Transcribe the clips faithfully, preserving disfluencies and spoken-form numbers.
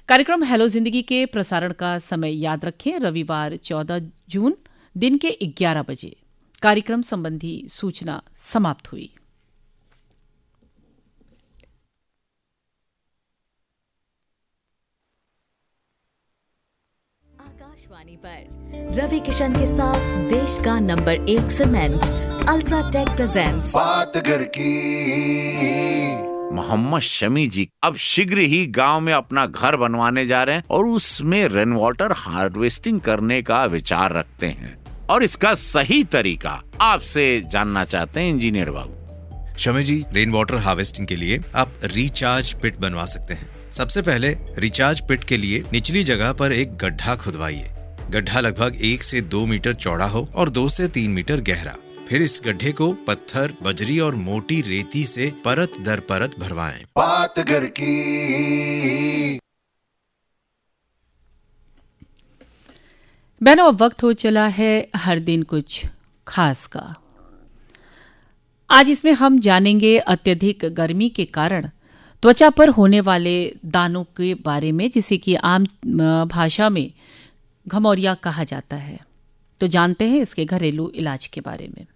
कार्यक्रम हेलो जिंदगी के प्रसारण का समय याद रखें, रविवार चौदह जून दिन के ग्यारह बजे। कार्यक्रम संबंधी सूचना समाप्त हुई। आकाशवाणी पर रवि किशन के साथ देश का नंबर एक सीमेंट अल्ट्राटेक प्रेजेंट्स बात घर की। मोहम्मद शमी जी अब शीघ्र ही गांव में अपना घर बनवाने जा रहे हैं और उसमें रेन वाटर हार्वेस्टिंग करने का विचार रखते हैं और इसका सही तरीका आपसे जानना चाहते हैं इंजीनियर बाबू। शमी जी, रेन वाटर हार्वेस्टिंग के लिए आप रिचार्ज पिट बनवा सकते हैं। सबसे पहले रिचार्ज पिट के लिए निचली जगह पर एक गड्ढा खुदवाइए। गड्ढा लगभग एक से दो मीटर चौड़ा हो और दो से तीन मीटर गहरा। फिर इस गड्ढे को पत्थर, बजरी और मोटी रेती से परत दर परत भरवाएं। बात घर की। बहनों, अब वक्त हो चला है हर दिन कुछ खास का। आज इसमें हम जानेंगे अत्यधिक गर्मी के कारण त्वचा पर होने वाले दानों के बारे में, जिसे कि आम भाषा में घमौरिया कहा जाता है। तो जानते हैं इसके घरेलू इलाज के बारे में।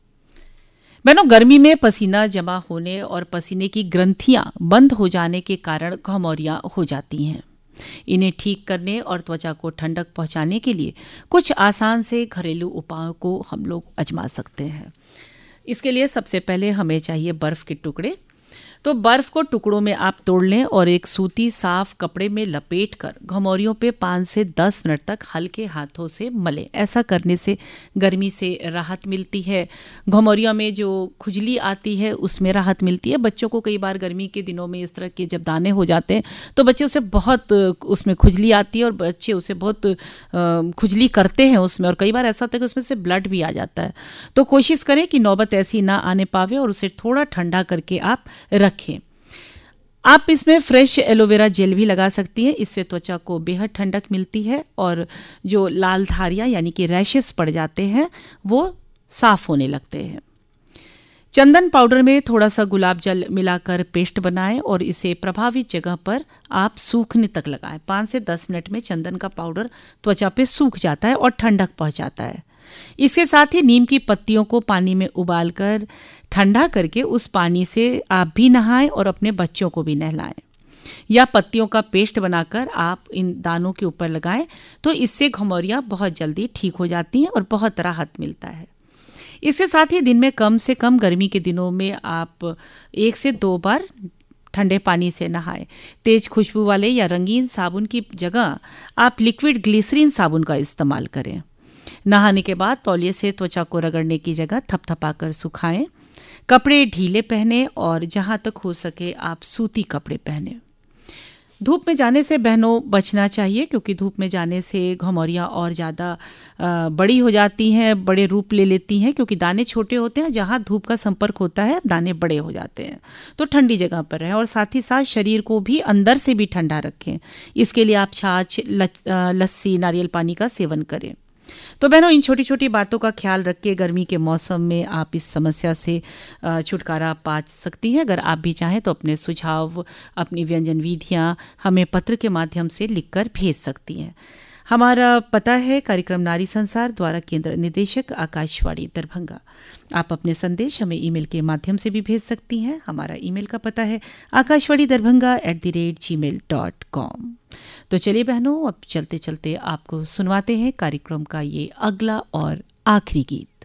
बहनों, गर्मी में पसीना जमा होने और पसीने की ग्रंथियां बंद हो जाने के कारण घमौरियां हो जाती हैं। इन्हें ठीक करने और त्वचा को ठंडक पहुंचाने के लिए कुछ आसान से घरेलू उपायों को हम लोग आजमा सकते हैं। इसके लिए सबसे पहले हमें चाहिए बर्फ के टुकड़े। तो बर्फ को टुकड़ों में आप तोड़ लें और एक सूती साफ कपड़े में लपेट कर घमौरियों पे पाँच से दस मिनट तक हल्के हाथों से मलें। ऐसा करने से गर्मी से राहत मिलती है। घमौरियों में जो खुजली आती है उसमें राहत मिलती है। बच्चों को कई बार गर्मी के दिनों में इस तरह के जब दाने हो जाते हैं तो बच्चे उसे बहुत उसमें खुजली आती है और बच्चे उसे बहुत खुजली करते हैं उसमें, और कई बार ऐसा होता है कि उसमें से ब्लड भी आ जाता है। तो कोशिश करें कि नौबत ऐसी ना आने पावे और उसे थोड़ा ठंडा करके आप रखें। आप इसमें फ्रेश एलोवेरा जेल भी लगा सकती हैं। इससे त्वचा को बेहद ठंडक मिलती है और जो लाल धारियां यानी कि रैशेस पड़ जाते हैं वो साफ होने लगते हैं। चंदन पाउडर में थोड़ा सा गुलाब जल मिलाकर पेस्ट बनाएं और इसे प्रभावित जगह पर आप सूखने तक लगाएं। पाँच से दस मिनट में चंदन का पाउडर त्वचा पे सूख जाता है और ठंडक पहुंचाता है। इसके साथ ही नीम की पत्तियों को पानी में उबालकर ठंडा करके उस पानी से आप भी नहाएं और अपने बच्चों को भी नहलाएं, या पत्तियों का पेस्ट बनाकर आप इन दानों के ऊपर लगाएं तो इससे घमौरियां बहुत जल्दी ठीक हो जाती हैं और बहुत राहत मिलता है। इसके साथ ही दिन में कम से कम गर्मी के दिनों में आप एक से दो बार ठंडे पानी से नहाएं। तेज खुशबू वाले या रंगीन साबुन की जगह आप लिक्विड ग्लिसरीन साबुन का इस्तेमाल करें। नहाने के बाद तौलिए से त्वचा को रगड़ने की जगह थपथपाकर सुखाएं। कपड़े ढीले पहने और जहां तक हो सके आप सूती कपड़े पहने। धूप में जाने से बहनों बचना चाहिए, क्योंकि धूप में जाने से घमौरियां और ज़्यादा बड़ी हो जाती हैं, बड़े रूप ले लेती हैं, क्योंकि दाने छोटे होते हैं। जहां धूप का संपर्क होता है दाने बड़े हो जाते हैं। तो ठंडी जगह पर रहें और साथ ही साथ शरीर को भी अंदर से भी ठंडा रखें। इसके लिए आप छाछ, लस्सी, नारियल पानी का सेवन करें। तो बहनों, इन छोटी छोटी बातों का ख्याल रख के गर्मी के मौसम में आप इस समस्या से छुटकारा पा सकती हैं। अगर आप भी चाहें तो अपने सुझाव, अपनी व्यंजन विधियाँ हमें पत्र के माध्यम से लिखकर भेज सकती हैं। हमारा पता है कार्यक्रम नारी संसार द्वारा केंद्र निदेशक आकाशवाणी दरभंगा। आप अपने संदेश हमें ईमेल के माध्यम से भी भेज सकती हैं। हमारा ईमेल का पता है Akashvani Darbhanga at the rate ji mail dot com. तो चलिए बहनों, अब चलते चलते आपको सुनवाते हैं कार्यक्रम का ये अगला और आखिरी गीत।